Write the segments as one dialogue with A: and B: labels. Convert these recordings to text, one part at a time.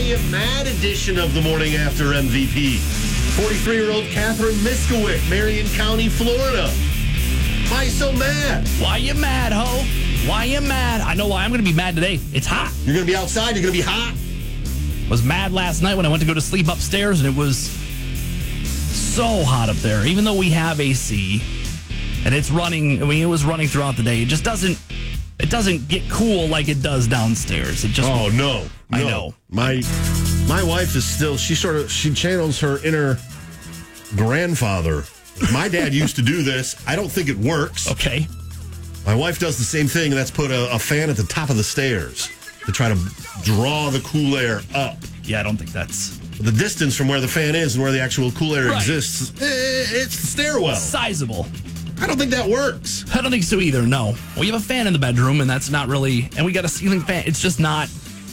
A: a mad edition of the morning after MVP. 43-year-old Catherine Miskowicz, Marion County, Florida. Why so mad?
B: Why you mad, ho? Why you mad? I know why I'm going to be mad today. It's hot.
A: You're going to be outside. You're going to be hot.
B: Was mad last night when I went to go to sleep upstairs, and it was so hot up there. Even though we have AC, and it's running. I mean, it was running throughout the day. It just doesn't. It doesn't get cool like it does downstairs. It just.
A: Oh no!
B: I know.
A: My wife is still. She channels her inner grandfather. My dad used to do this. I don't think it works.
B: Okay.
A: My wife does the same thing, and that's put a fan at the top of the stairs to try to draw the cool air up.
B: Yeah, I don't think that's...
A: The distance from where the fan is and where the actual cool air
B: Right.
A: exists, it's the stairwell.
B: Sizable.
A: I don't think that works.
B: I don't think so either, no. We have a fan in the bedroom, and that's not really... And we got a ceiling fan. It's just not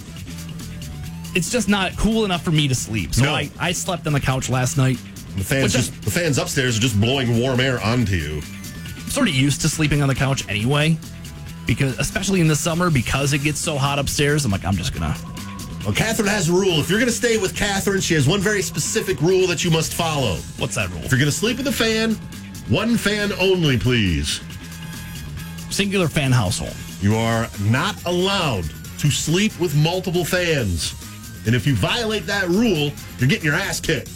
B: cool enough for me to sleep. So
A: No.
B: I slept on the couch last night.
A: The fans upstairs are just blowing warm air onto you.
B: I'm sort of used to sleeping on the couch anyway, because especially in the summer, because it gets so hot upstairs. I'm like, I'm just gonna.
A: Well, Catherine has a rule. If you're going to stay with Catherine, she has one very specific rule that you must follow.
B: What's that rule?
A: If you're going to sleep with a fan, one fan only, please.
B: Singular fan household.
A: You are not allowed to sleep with multiple fans. And if you violate that rule, you're getting your ass kicked.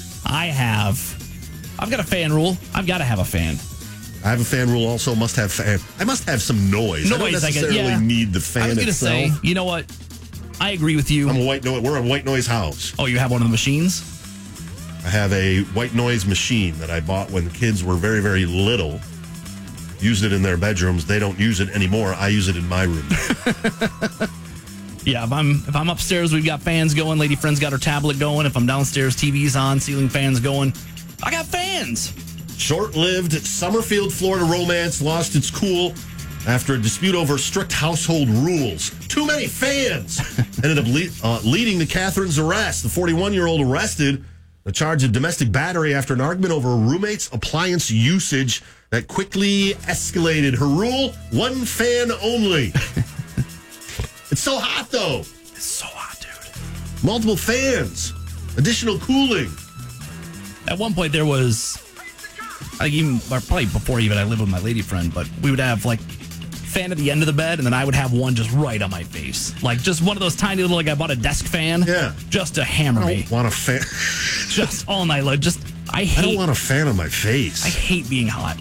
B: I've got a fan rule. I've got to have a fan.
A: I have a fan rule also. Must have fan. I must have some noise. I don't necessarily need the fan
B: I was going to
A: itself.
B: say, you know what? I agree with you.
A: We're a white noise house.
B: Oh, you have one of the machines?
A: I have a white noise machine that I bought when the kids were very, very little. Used it in their bedrooms. They don't use it anymore. I use it in my room.
B: Yeah, if I'm upstairs, we've got fans going. Lady friend's got her tablet going. If I'm downstairs, TV's on, ceiling fans going. I got fans.
A: Short-lived Summerfield, Florida romance lost its cool after a dispute over strict household rules. Too many fans ended up leading to Catherine's arrest. The 41-year-old arrested a charge of domestic battery after an argument over a roommate's appliance usage that quickly escalated. Her rule, one fan only. It's so hot, though.
B: It's so hot, dude.
A: Multiple fans. Additional cooling.
B: At one point, there was, probably before even I lived with my lady friend, but we would have, fan at the end of the bed, and then I would have one just right on my face. Like, just one of those tiny little, I bought a desk fan.
A: Yeah.
B: Just to hammer me.
A: I don't want a fan.
B: Just all night. I
A: don't want a fan on my face.
B: I hate being hot.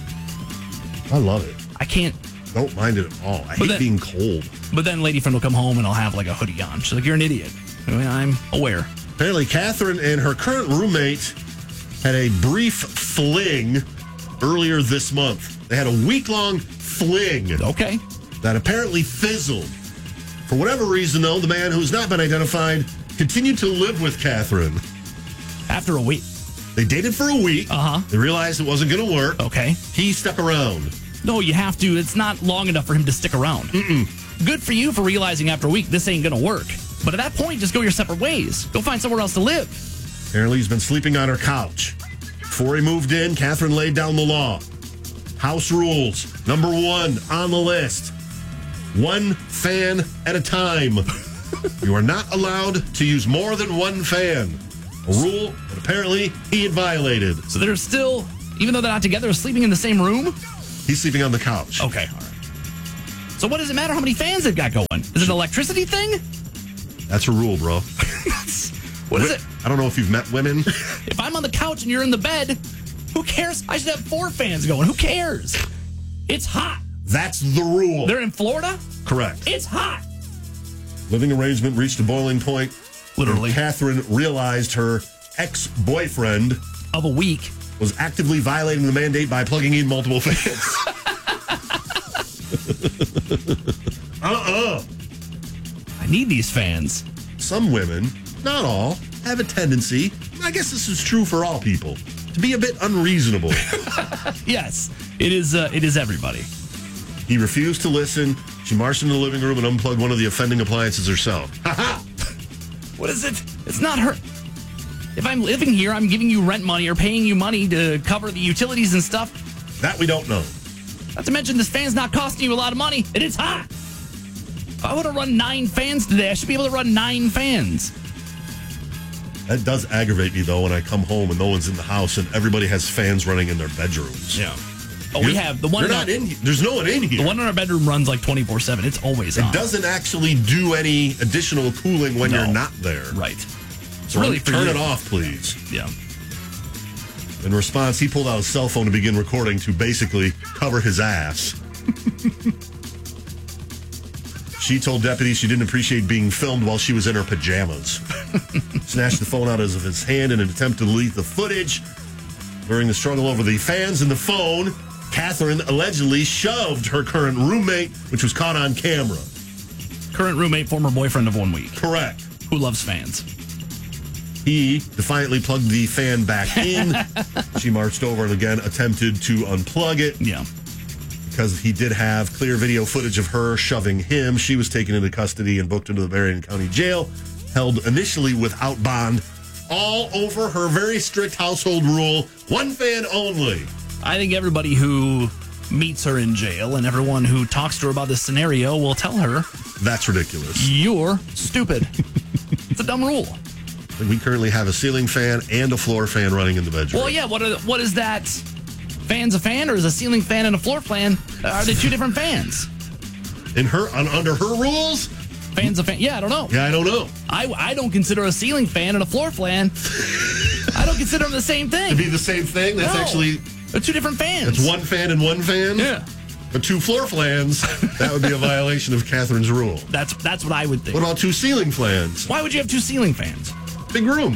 A: I love it.
B: I can't.
A: Don't mind it at all. I hate being cold.
B: But then lady friend will come home and I'll have a hoodie on. She's like, you're an idiot. I mean, I'm aware.
A: Apparently, Catherine and her current roommate had a brief fling earlier this month. They had a week-long fling.
B: Okay.
A: That apparently fizzled. For whatever reason, though, the man who's not been identified continued to live with Catherine.
B: After a week.
A: They dated for a week.
B: Uh-huh.
A: They realized it wasn't going to work.
B: Okay.
A: He stuck around.
B: No, you have to. It's not long enough for him to stick around. Good for you for realizing after a week this ain't going to work. But at that point, just go your separate ways. Go find somewhere else to live.
A: Apparently, he's been sleeping on her couch. Before he moved in, Catherine laid down the law. House rules. Number 1 on the list. One fan at a time. You are not allowed to use more than one fan. A rule that apparently he had violated.
B: So they're still, even though they're not together, sleeping in the same room?
A: He's sleeping on the couch.
B: Okay, all right. So what does it matter how many fans they've got going? Is it an electricity thing?
A: That's a rule, bro.
B: What is it?
A: I don't know if you've met women.
B: If I'm on the couch and you're in the bed, who cares? I should have 4 fans going. Who cares? It's hot.
A: That's the rule.
B: They're in Florida?
A: Correct.
B: It's hot.
A: Living arrangement reached a boiling point.
B: Literally.
A: Catherine realized her ex-boyfriend
B: of a week
A: was actively violating the mandate by plugging in multiple fans.
B: I need these fans.
A: Some women, not all, have a tendency, I guess this is true for all people, to be a bit unreasonable.
B: Yes, it is everybody.
A: He refused to listen. She marched into the living room and unplugged one of the offending appliances herself.
B: What is it? It's not her. If I'm living here, I'm giving you rent money or paying you money to cover the utilities and stuff.
A: That we don't know.
B: Not to mention this fan's not costing you a lot of money, and it's hot. If I would have run 9 fans today, I should be able to run 9 fans.
A: That does aggravate me, though, when I come home and no one's in the house and everybody has fans running in their bedrooms.
B: Yeah. Oh, we have the one.
A: You're not in here. There's no one in here.
B: The one in our bedroom runs like 24/7. It's always on.
A: It doesn't actually do any additional cooling when you're not there.
B: Right.
A: So really turn it off, please.
B: Yeah.
A: In response, he pulled out his cell phone to begin recording to basically cover his ass. She told deputies she didn't appreciate being filmed while she was in her pajamas. Snatched the phone out of his hand in an attempt to delete the footage. During the struggle over the fans and the phone, Catherine allegedly shoved her current roommate, which was caught on camera.
B: Current roommate, former boyfriend of 1 week.
A: Correct.
B: Who loves fans.
A: He defiantly plugged the fan back in. She marched over and again attempted to unplug it.
B: Yeah.
A: Because he did have clear video footage of her shoving him. She was taken into custody and booked into the Berrien County Jail, held initially without bond, all over her very strict household rule, one fan only.
B: I think everybody who meets her in jail and everyone who talks to her about this scenario will tell her,
A: that's ridiculous.
B: You're stupid. It's a dumb rule.
A: We currently have a ceiling fan and a floor fan running in the bedroom.
B: Well, yeah, what is that? Fan's a fan, or is a ceiling fan and a floor fan? Are they two different fans?
A: Under her rules?
B: Fan's a fan. Yeah, I don't know.
A: Yeah, I don't know.
B: I don't consider a ceiling fan and a floor fan. I don't consider them the same thing.
A: To be the same thing? That's actually...
B: They're two different fans.
A: It's one fan and one fan?
B: Yeah.
A: But two floor fans, that would be a violation of Catherine's rule.
B: That's what I would think.
A: What about two ceiling fans?
B: Why would you have two ceiling fans?
A: Big room.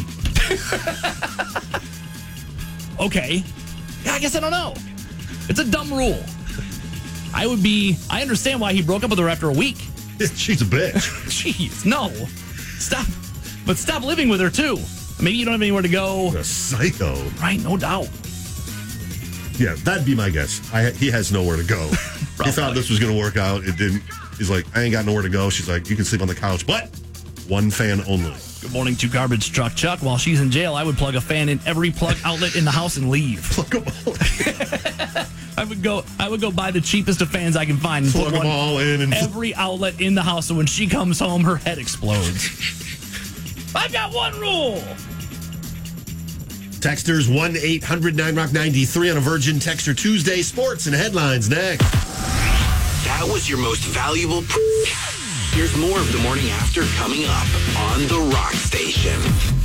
B: Okay. Yeah, I guess I don't know. It's a dumb rule. I understand why he broke up with her after a week.
A: She's a bitch.
B: Jeez, no. Stop. But stop living with her, too. Maybe you don't have anywhere to go.
A: What a psycho.
B: Right, no doubt.
A: Yeah, that'd be my guess. He has nowhere to go. He thought this was going to work out. It didn't. He's like, I ain't got nowhere to go. She's like, you can sleep on the couch, but one fan only.
B: Good morning to Garbage Truck Chuck. While she's in jail, I would plug a fan in every plug outlet in the house and leave.
A: Plug them all in.
B: I would go buy the cheapest of fans I can find and
A: plug them all in. And
B: every outlet in the house, so when she comes home, her head explodes. I've got one rule.
A: Texters 1-800-9ROCK-93 on a Virgin Texter Tuesday. Sports and headlines next.
C: That was your most valuable. Here's more of the morning after coming up on the Rock Station.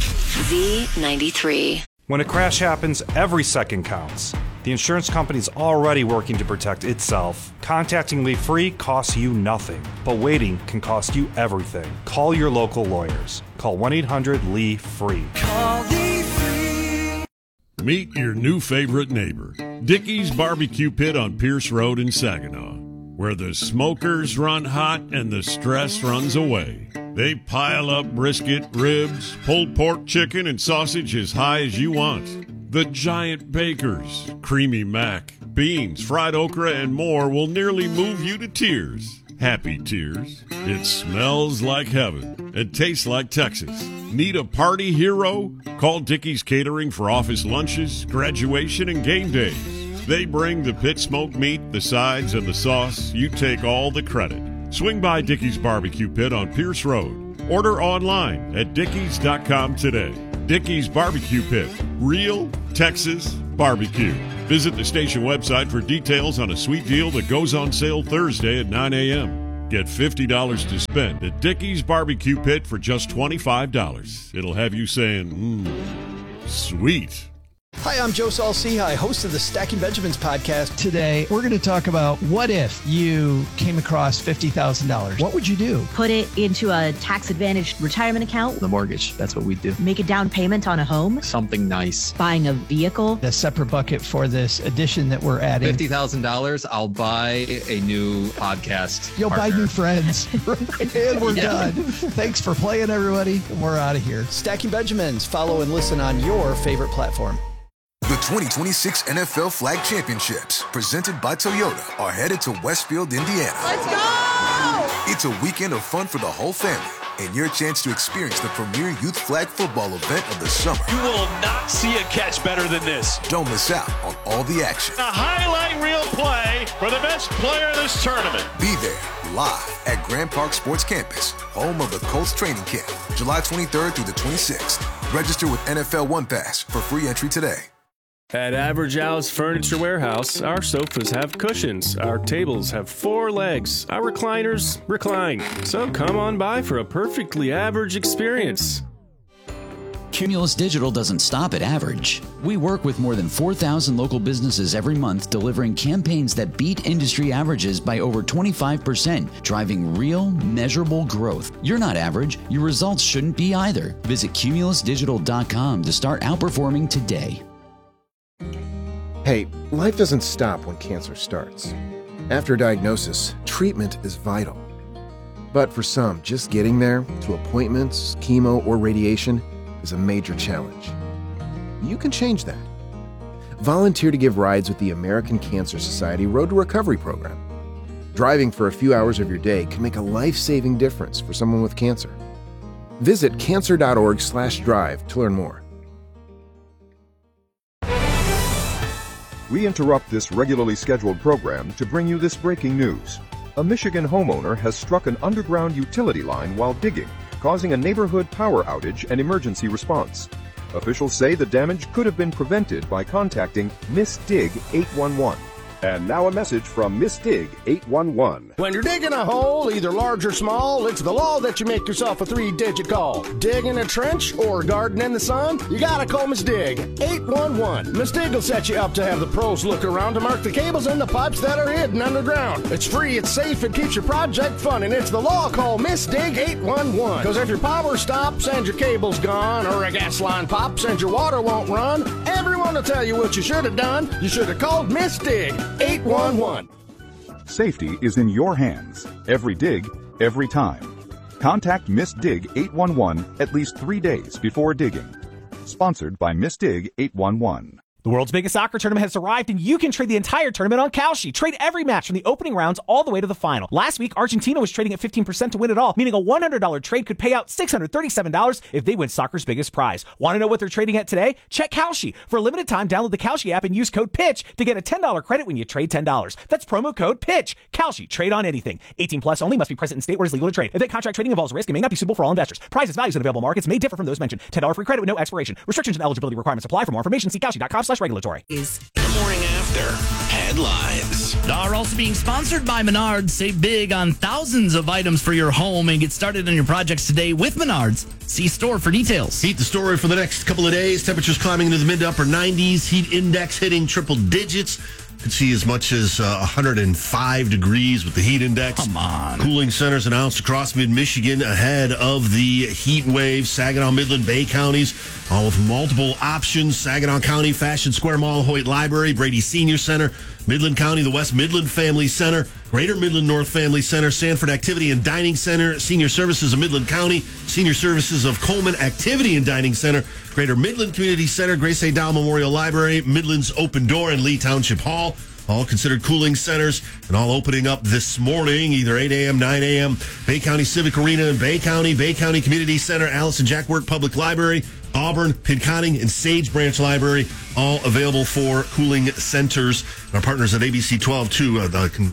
D: Z93.
E: When a crash happens, every second counts. The insurance company's already working to protect itself. Contacting Lee Free costs you nothing, but waiting can cost you everything. Call your local lawyers. Call 1-800-LEE-FREE.
F: Call Lee Free.
G: Meet your new favorite neighbor, Dickey's Barbecue Pit on Pierce Road in Saginaw, where the smokers run hot and the stress runs away. They pile up brisket, ribs, pulled pork, chicken, and sausage as high as you want. The giant bakers, creamy mac, beans, fried okra, and more will nearly move you to tears. Happy tears. It smells like heaven and tastes like Texas. Need a party hero? Call Dickey's Catering for office lunches, graduation, and game days. They bring the pit smoked meat, the sides, and the sauce. You take all the credit. Swing by Dickey's Barbecue Pit on Pierce Road. Order online at dickeys.com today. Dickey's Barbecue Pit. Real Texas barbecue. Visit the station website for details on a sweet deal that goes on sale Thursday at 9 a.m. Get $50 to spend at Dickey's Barbecue Pit for just $25. It'll have you saying, sweet.
H: Hi, I'm Joe Saul-Sehy, host of the Stacking Benjamins podcast.
I: Today, we're going to talk about what if you came across $50,000. What would you do?
J: Put it into a tax-advantaged retirement account.
K: The mortgage, that's what we do.
J: Make a down payment on a home.
K: Something nice.
J: Buying a vehicle.
I: A separate bucket for this addition that we're adding.
K: $50,000, I'll buy a new podcast
I: You'll
K: partner.
I: buy new friends. And we're done. Thanks for playing, everybody. We're out of here.
H: Stacking Benjamins. Follow and listen on your favorite platform.
L: The 2026 NFL Flag Championships, presented by Toyota, are headed to Westfield, Indiana.
F: Let's go!
L: It's a weekend of fun for the whole family, and your chance to experience the premier youth flag football event of the summer.
D: You will not see a catch better than this.
L: Don't miss out on all the action.
M: A highlight reel play for the best player of this tournament.
L: Be there live at Grand Park Sports Campus, home of the Colts training camp, July 23rd through the 26th. Register with NFL One Pass for free entry today.
N: At Average Al's Furniture Warehouse, our sofas have cushions, our tables have 4 legs, our recliners recline. So come on by for a perfectly average experience.
O: Cumulus Digital doesn't stop at average. We work with more than 4,000 local businesses every month, delivering campaigns that beat industry averages by over 25%, driving real, measurable growth. You're not average. Your results shouldn't be either. Visit cumulusdigital.com to start outperforming today.
P: Hey, life doesn't stop when cancer starts. After diagnosis, treatment is vital. But for some, just getting there, to appointments, chemo, or radiation, is a major challenge. You can change that. Volunteer to give rides with the American Cancer Society Road to Recovery program. Driving for a few hours of your day can make a life-saving difference for someone with cancer. Visit cancer.org/drive to learn more.
Q: We interrupt this regularly scheduled program to bring you this breaking news. A Michigan homeowner has struck an underground utility line while digging, causing a neighborhood power outage and emergency response. Officials say the damage could have been prevented by contacting Miss Dig 811. And now a message from Miss Dig 811.
R: When you're digging a hole, either large or small, it's the law that you make yourself a 3-digit call. Digging a trench or garden in the sun, you gotta call Miss Dig 811. Miss Dig will set you up to have the pros look around to mark the cables and the pipes that are hidden underground. It's free, it's safe, it keeps your project fun, and it's the law. Call Miss Dig 811. Because if your power stops and your cable's gone, or a gas line pops and your water won't run, everyone will tell you what you should have done. You should have called Miss Dig 811.
Q: Safety is in your hands. Every dig, every time. Contact Miss Dig 811 at least 3 days before digging. Sponsored by Miss Dig 811.
S: The world's biggest soccer tournament has arrived, and you can trade the entire tournament on Kalshi. Trade every match from the opening rounds all the way to the final. Last week, Argentina was trading at 15% to win it all, meaning a $100 trade could pay out $637 if they win soccer's biggest prize. Want to know what they're trading at today? Check Kalshi. For a limited time, download the Kalshi app and use code PITCH to get a $10 credit when you trade $10. That's promo code PITCH. Kalshi. Trade on anything. 18 plus only. Must be present in state where it's legal to trade. If that contract trading involves risk, it may not be suitable for all investors. Prices, values, and available markets may differ from those mentioned. $10 free credit with no expiration. Restrictions and eligibility requirements apply. For more information, see Kalshi.com/regulatory.
C: The morning after headlines
B: are also being sponsored by Menards. Save big on thousands of items for your home and get started on your projects today with Menards. See store for details.
A: Heat the story for the next couple of days. Temperatures climbing into the mid to upper 90s. Heat index hitting triple digits. Could see as much as 105 degrees with the heat index.
B: Come on.
A: Cooling centers announced across mid-Michigan ahead of the heat wave. Saginaw, Midland, Bay counties, all with multiple options. Saginaw County, Fashion Square Mall, Hoyt Library, Brady Senior Center, Midland County, the West Midland Family Center, Greater Midland North Family Center, Sanford Activity and Dining Center, Senior Services of Midland County, Senior Services of Coleman Activity and Dining Center, Greater Midland Community Center, Grace A. Dow Memorial Library, Midland's Open Door, and Lee Township Hall. All considered cooling centers and all opening up this morning, either 8 a.m., 9 a.m. Bay County Civic Arena in Bay County Community Center, Allison Jack Wirt Public Library, Auburn, Pinconning, and Sage Branch Library, all available for cooling centers. Our partners at ABC 12, too,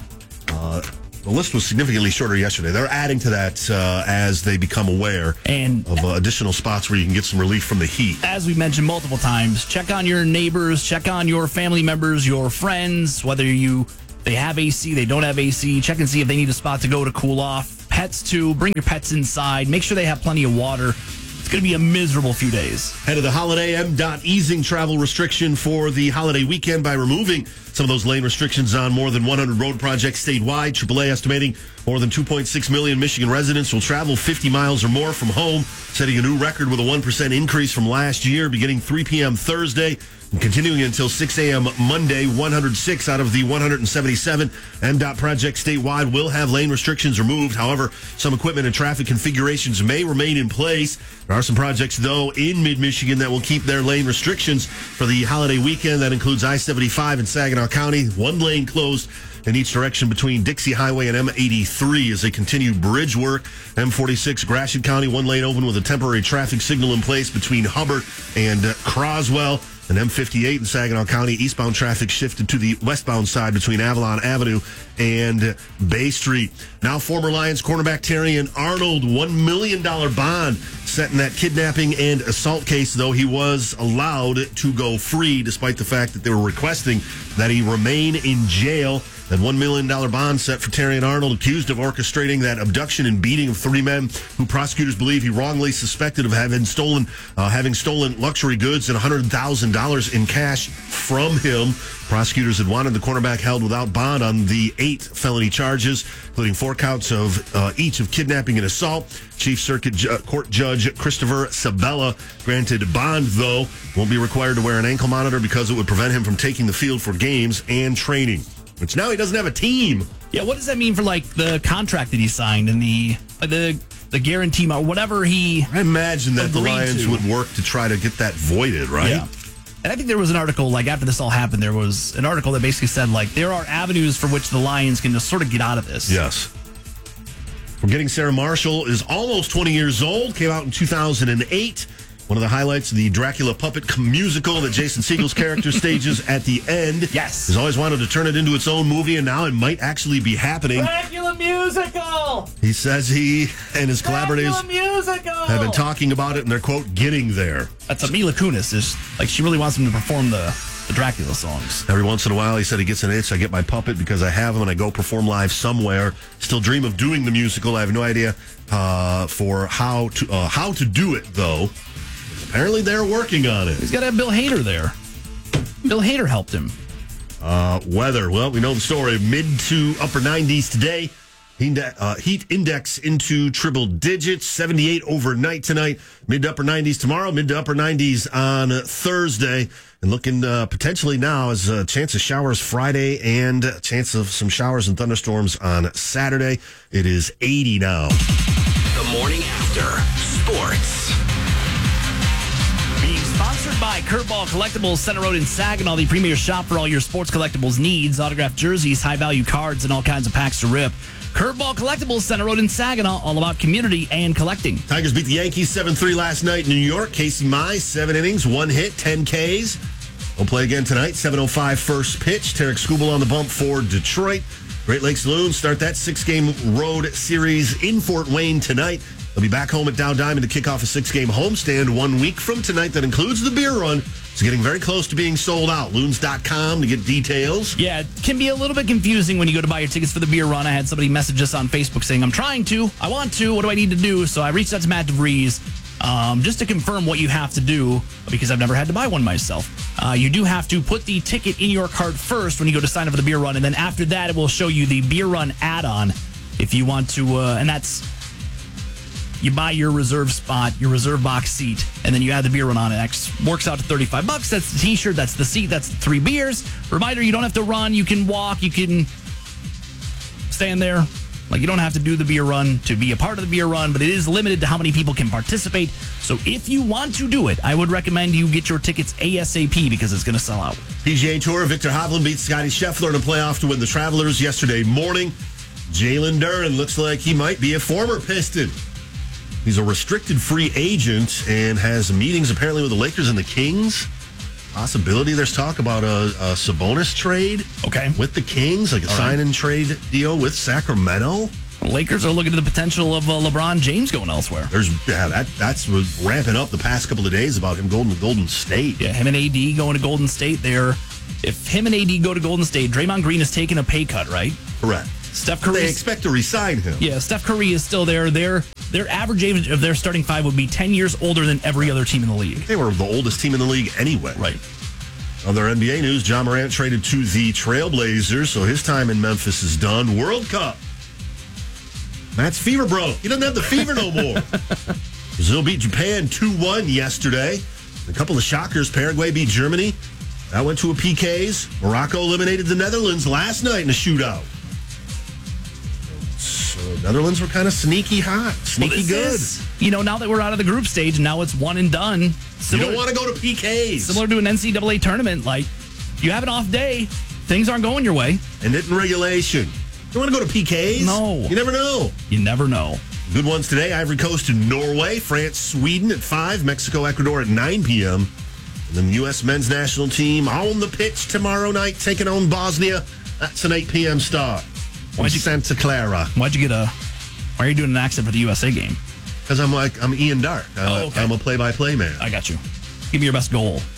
A: the list was significantly shorter yesterday. They're adding to that as they become aware of additional spots where you can get some relief from the heat.
B: As we mentioned multiple times, check on your neighbors, check on your family members, your friends, whether they have AC, they don't have AC. Check and see if they need a spot to go to cool off. Pets, too. Bring your pets inside. Make sure they have plenty of water. It's going to be a miserable few days.
A: Head of the holiday, MDOT easing travel restriction for the holiday weekend by removing some of those lane restrictions on more than 100 road projects statewide. AAA estimating more than 2.6 million Michigan residents will travel 50 miles or more from home, setting a new record with a 1% increase from last year, beginning 3 p.m. Thursday and continuing until 6 a.m. Monday. 106 out of the 177 MDOT projects statewide will have lane restrictions removed. However, some equipment and traffic configurations may remain in place. There are some projects, though, in mid-Michigan that will keep their lane restrictions for the holiday weekend. That includes I-75 in Saginaw County, one lane closed in each direction between Dixie Highway and M83 as they continue bridge work. M46 Gratiot County, one lane open with a temporary traffic signal in place between Hubbard and Croswell. And M58 in Saginaw County, eastbound traffic shifted to the westbound side between Avalon Avenue and Bay Street. Now former Lions cornerback Terrion Arnold, $1 million bond set in that kidnapping and assault case, though he was allowed to go free despite the fact that they were requesting that he remain in jail. That $1 million bond set for Terrion Arnold, accused of orchestrating that abduction and beating of 3 men who prosecutors believe he wrongly suspected of having stolen luxury goods and $100,000 in cash from him. Prosecutors had wanted the cornerback held without bond on the 8 felony charges, including 4 counts of each of kidnapping and assault. Chief Circuit Court Judge Christopher Sabella granted bond, though won't be required to wear an ankle monitor because it would prevent him from taking the field for games and training. Which now he doesn't have a team.
B: Yeah, what does that mean for like the contract that he signed and the guarantee or whatever he?
A: I imagine that the Lions
B: to.
A: would work to try to get that voided, right?
B: Yeah. And I think there was an article, like after this all happened, there was an article that basically said like there are avenues for which the Lions can just sort of get out of this.
A: Yes. Forgetting Sarah Marshall is almost 20 years old. Came out in 2008. One of the highlights of the Dracula puppet musical that Jason Segel's character stages at the end.
B: Yes.
A: He's always wanted to turn it into its own movie, and now it might actually be happening.
B: Dracula musical!
A: He says he and his collaborators have been talking about it, and they're, quote, getting there.
B: That's what Mila Kunis is. Like, she really wants him to perform the Dracula songs.
A: Every once in a while, he said he gets an itch. I get my puppet because I have him, and I go perform live somewhere. Still dream of doing the musical. I have no idea for how to do it, though. Apparently, they're working on it.
B: He's got to have Bill Hader there. Bill Hader helped him.
A: Weather. Well, we know the story. Mid to upper 90s today. Heat index into triple digits. 78 overnight tonight. Mid to upper 90s tomorrow. Mid to upper 90s on Thursday. And looking potentially now as a chance of showers Friday and a chance of some showers and thunderstorms on Saturday. It is 80 now.
C: The morning after. Sports.
B: Sponsored by Curveball Collectibles, Center Road in Saginaw, the premier shop for all your sports collectibles needs, autographed jerseys, high-value cards, and all kinds of packs to rip. Curveball Collectibles, Center Road in Saginaw, all about community and collecting.
A: Tigers beat the Yankees 7-3 last night in New York. Casey Mize, 7 innings, 1 hit, 10 Ks. We'll play again tonight, 7:05 first pitch. Tarek Skubal on the bump for Detroit. Great Lakes Loons start that 6-game road series in Fort Wayne tonight. They'll be back home at Dow Diamond to kick off a 6-game homestand 1 week from tonight. That includes the beer run. It's getting very close to being sold out. Loons.com to get details.
B: Yeah, it can be a little bit confusing when you go to buy your tickets for the beer run. I had somebody message us on Facebook saying, I'm trying to, I want to, what do I need to do? So I reached out to Matt DeVries just to confirm what you have to do, because I've never had to buy one myself. You do have to put the ticket in your cart first when you go to sign up for the beer run, and then after that, it will show you the beer run add-on if you want to, and that's you buy your reserve spot, your reserve box seat, and then you add the beer run on it. It works out to $35. That's the t-shirt, that's the seat, that's the 3 beers. Reminder, you don't have to run, you can walk, you can stand there. Like, you don't have to do the beer run to be a part of the beer run, but it is limited to how many people can participate. So if you want to do it, I would recommend you get your tickets ASAP because it's going to sell out.
A: PGA Tour, Victor Hovland beat Scotty Scheffler in a playoff to win the Travelers yesterday morning. Jalen Duren looks like he might be a former Piston. He's a restricted free agent and has meetings apparently with the Lakers and the Kings. Possibility there's talk about a Sabonis trade with the Kings, like a sign-and trade deal with Sacramento.
B: The Lakers are looking at the potential of LeBron James going elsewhere.
A: That's ramping up the past couple of days about him going to Golden State.
B: Yeah, him and AD going to Golden State. If him and AD go to Golden State, Draymond Green is taking a pay cut, right?
A: Correct.
B: Steph Curry.
A: They expect to re-sign him.
B: Yeah, Steph Curry is still there. Their average age of their starting 5 would be 10 years older than every other team in the league.
A: They were the oldest team in the league anyway.
B: Right.
A: Other NBA news, John Morant traded to the Trailblazers, so his time in Memphis is done. World Cup. Matt's fever broke. He doesn't have the fever no more. Brazil beat Japan 2-1 yesterday. A couple of shockers. Paraguay beat Germany. That went to a PKs. Morocco eliminated the Netherlands last night in a shootout. So Netherlands were kind of sneaky hot, sneaky good.
B: Now that we're out of the group stage, now it's one and done.
A: You don't want to go to PKs.
B: Similar to an NCAA tournament, like you have an off day, things aren't going your way.
A: And it in regulation. You want to go to PKs?
B: No.
A: You never know.
B: You never know.
A: Good ones today. Ivory Coast and Norway. France, Sweden at 5. Mexico, Ecuador at 9 p.m. And then the U.S. men's national team on the pitch tomorrow night, taking on Bosnia. That's an 8 p.m. start. Santa Clara.
B: Why are you doing an accent for the USA game?
A: Because I'm Ian Dark.
B: Okay.
A: I'm a play-by-play man.
B: I got you. Give me your best goal.